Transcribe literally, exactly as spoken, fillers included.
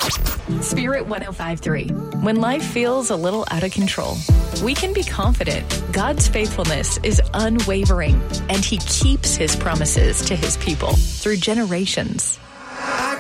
Spirit one oh five point three. When life feels a little out of control, we can be confident God's faithfulness is unwavering, and He keeps His promises to His people through generations.